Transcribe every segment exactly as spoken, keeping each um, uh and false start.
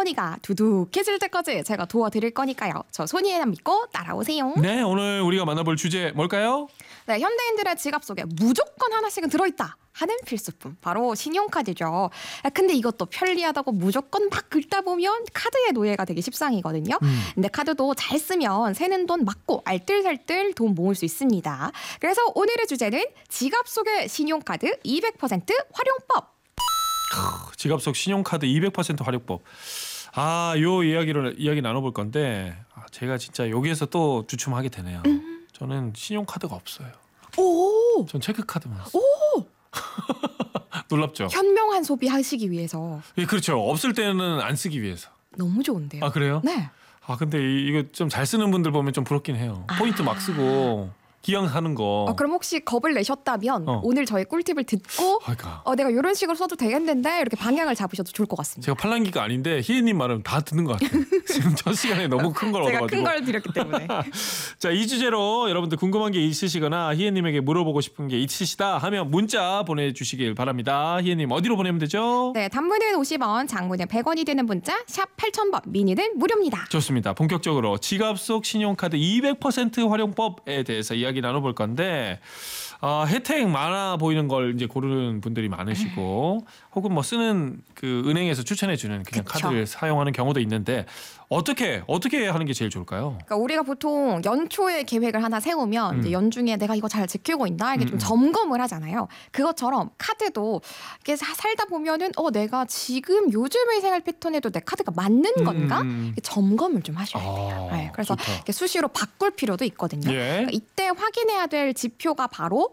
머니가 두둑해질 때까지 제가 도와드릴 거니까요. 저 손이에만 믿고 따라오세요. 네, 오늘 우리가 만나볼 주제 뭘까요? 네, 현대인들의 지갑 속에 무조건 하나씩은 들어있다 하는 필수품, 바로 신용카드죠. 근데 이것도 편리하다고 무조건 막 긁다 보면 카드의 노예가 되기 십상이거든요. 음. 근데 카드도 잘 쓰면 새는 돈 맞고 알뜰살뜰 돈 모을 수 있습니다. 그래서 오늘의 주제는 지갑 속의 신용카드 이백 퍼센트 활용법. 지갑 속 신용카드 이백 퍼센트 활용법. 아, 요 이야기를 이야기 나눠볼 건데 아, 제가 진짜 여기에서 또 주춤하게 되네요. 음. 저는 신용카드가 없어요. 오, 전 체크카드만 써요. 오, 놀랍죠? 현명한 소비하시기 위해서 예, 그렇죠. 없을 때는 안 쓰기 위해서. 너무 좋은데요. 아, 그래요? 네. 아, 근데 이- 이거 좀 잘 쓰는 분들 보면 좀 부럽긴 해요. 포인트 막 쓰고 기왕 사는 거. 어, 그럼 혹시 겁을 내셨다면 어. 오늘 저희 꿀팁을 듣고 그러니까 어, 내가 이런 식으로 써도 되겠는데 이렇게 방향을 잡으셔도 좋을 것 같습니다. 제가 팔랑기가 아닌데 희애님 말은 다 듣는 것 같아요. 지금 첫 시간에 너무 큰 걸 제가 얻어가지고. 큰 걸 드렸기 때문에. 자, 이 주제로 여러분들 궁금한 게 있으시거나 희애님에게 물어보고 싶은 게 있으시다 하면 문자 보내주시길 바랍니다. 희애님 어디로 보내면 되죠? 네, 단문은 오십 원, 장문은 백 원이 되는 문자 샵 팔천 번, 미니는 무료입니다. 좋습니다. 본격적으로 지갑 속 신용카드 이백 퍼센트 활용법에 대해서 이야기 나눠볼 건데 어, 혜택 많아 보이는 걸 이제 고르는 분들이 많으시고 혹은 뭐 쓰는 그 은행에서 추천해주는 그냥 그쵸. 카드를 사용하는 경우도 있는데 어떻게 어떻게 하는 게 제일 좋을까요? 그러니까 우리가 보통 연초에 계획을 하나 세우면 음. 이제 연중에 내가 이거 잘 지키고 있나 이게 음, 좀 음. 점검을 하잖아요. 그것처럼 카드도 이게 사- 살다 보면은 어 내가 지금 요즘의 생활 패턴에도 내 카드가 맞는 건가? 음, 음. 이렇게 점검을 좀 하셔야 돼요. 아, 네, 그래서 좋다. 이렇게 수시로 바꿀 필요도 있거든요. 예. 그러니까 이때 확인해야 될 지표가 바로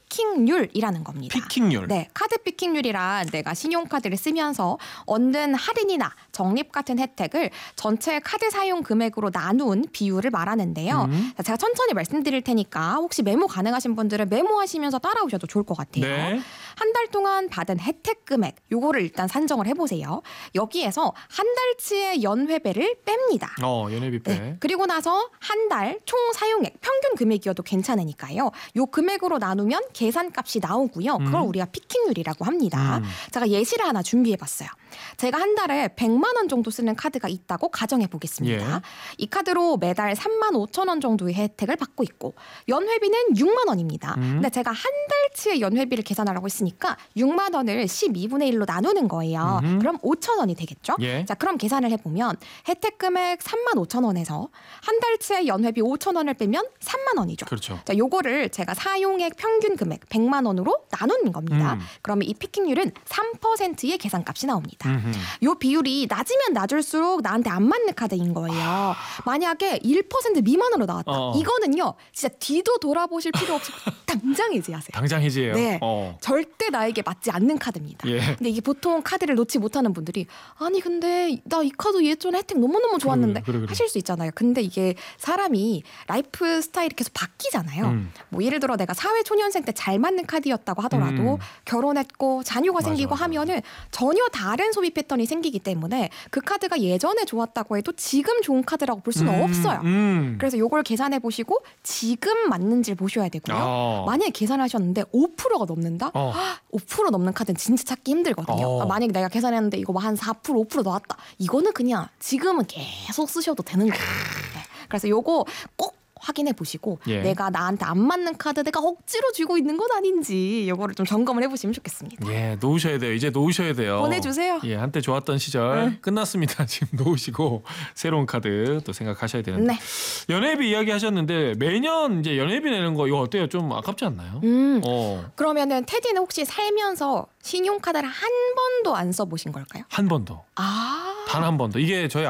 피킹률이라는 겁니다. 피킹률. 네, 카드 피킹률이란 내가 신용카드를 쓰면서 얻는 할인이나 적립 같은 혜택을 전체 카드 사용 금액으로 나눈 비율을 말하는데요. 음. 자, 제가 천천히 말씀드릴 테니까 혹시 메모 가능하신 분들은 메모하시면서 따라오셔도 좋을 것 같아요. 네. 한 달 동안 받은 혜택 금액, 요거를 일단 산정을 해보세요. 여기에서 한 달치의 연회비를 뺍니다. 어, 연회비빼. 네. 그리고 나서 한 달 총 사용액 평균 금액이어도 괜찮으니까요. 요 금액으로 나누면 계산값이 나오고요. 그걸 음. 우리가 피킹률이라고 합니다. 음. 제가 예시를 하나 준비해봤어요. 제가 한 달에 백만 원 정도 쓰는 카드가 있다고 가정해 보겠습니다. 예. 이 카드로 매달 삼만 오천 원 정도의 혜택을 받고 있고 연회비는 육만 원입니다. 음. 근데 제가 한 달치의 연회비를 계산하라고 했으니까 육만 원을 십이분의 일로 나누는 거예요. 음. 그럼 오천 원이 되겠죠? 예. 자, 그럼 계산을 해보면 혜택 금액 삼만 오천 원에서 한 달치의 연회비 오천 원을 빼면 삼만 원이죠. 그렇죠. 자, 요거를 제가 사용액 평균 금액 백만 원으로 나누는 겁니다. 음. 그러면 이 피킹률은 삼 퍼센트의 계산값이 나옵니다. 음흠. 요 비율이 낮으면 낮을수록 나한테 안 맞는 카드인 거예요. 만약에 일 퍼센트 미만으로 나왔다. 어. 이거는요. 진짜 뒤도 돌아보실 필요 없이 당장 해지하세요. 당장 해지해요. 네. 어. 절대 나에게 맞지 않는 카드입니다. 예. 근데 이게 보통 카드를 놓지 못하는 분들이 아니 근데 나 이 카드 예전에 혜택 너무너무 좋았는데 그래, 그래, 그래. 하실 수 있잖아요. 근데 이게 사람이 라이프 스타일이 계속 바뀌잖아요. 음. 뭐 예를 들어 내가 사회초년생 때 잘 맞는 카드였다고 하더라도 음. 결혼했고 자녀가 맞아, 생기고 맞아. 하면은 전혀 다른 소비 패턴이 생기기 때문에 그 카드가 예전에 좋았다고 해도 지금 좋은 카드라고 볼 수는 음, 없어요. 음. 그래서 요걸 계산해 보시고 지금 맞는지를 보셔야 되고요. 어. 만약에 계산하셨는데 오 퍼센트가 넘는다? 어. 오 퍼센트 넘는 카드는 진짜 찾기 힘들거든요. 어. 아, 만약에 내가 계산했는데 이거 한 사 퍼센트, 오 퍼센트 나왔다. 이거는 그냥 지금은 계속 쓰셔도 되는 거예요. 네. 그래서 요거 꼭 확인해 보시고 예. 내가 나한테 안 맞는 카드 내가 억지로 쥐고 있는 건 아닌지 요거를 좀 점검을 해보시면 좋겠습니다. 예, 놓으셔야 돼요. 이제 놓으셔야 돼요. 보내주세요. 예, 한때 좋았던 시절 네. 끝났습니다. 지금 놓으시고 새로운 카드 또 생각하셔야 되는데. 네. 연회비 이야기 하셨는데 매년 이제 연회비 내는 거 이거 어때요? 좀 아깝지 않나요? 음. 어, 그러면은 테디는 혹시 살면서 신용카드를 한 번도 안 써보신 걸까요? 한 번 더. 아. 단 한 번 더. 이게 저희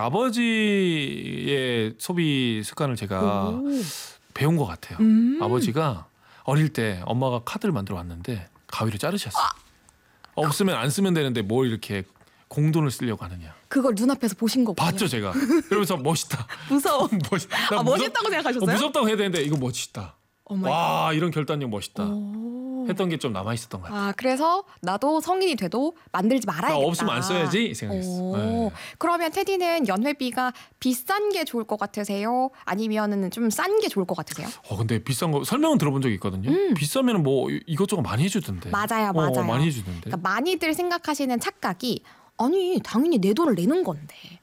아버지의 소비 습관을 제가 오. 배운 것 같아요. 음. 아버지가 어릴 때 엄마가 카드를 만들어 왔는데 가위로 자르셨어요. 아. 없으면 안 쓰면 되는데 뭘 이렇게 공돈을 쓰려고 하느냐. 그걸 눈앞에서 보신 거군요. 봤죠 제가. 그러면서 멋있다. 무서워. 멋있, 나 아, 무섭- 멋있다고 어, 생각하셨어요? 무섭다고 해야 되는데 이거 멋있다. 어머. 와 이런 결단력 멋있다. 오. 했던 게 좀 남아 있었던 것 같아요. 아, 그래서 나도 성인이 돼도 만들지 말아야겠다. 나 없으면 안 써야지 이 생각했어. 오. 네. 그러면 테디는 연회비가 비싼 게 좋을 것 같으세요? 아니면은 좀 싼 게 좋을 것 같으세요? 어 근데 비싼 거 설명은 들어본 적이 있거든요. 음. 비싸면 뭐 이것저것 많이 해주던데. 맞아요, 어, 맞아요. 많이 해주던데. 그러니까 많이들 생각하시는 착각이 아니 당연히 내 돈을 내는 건데